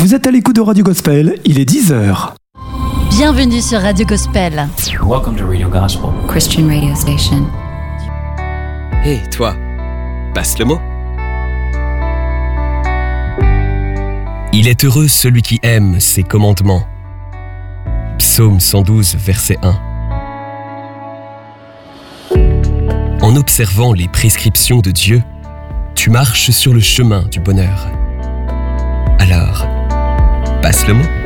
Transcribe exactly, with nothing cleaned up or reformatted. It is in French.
Vous êtes à l'écoute de Radio Gospel, il est dix heures. Bienvenue sur Radio Gospel. Welcome to Radio Gospel, Christian radio station. Hé, hey, toi, passe le mot. Il est heureux celui qui aime ses commandements. Psaume cent douze, verset un. En observant les prescriptions de Dieu, tu marches sur le chemin du bonheur. Alors, passe le mot.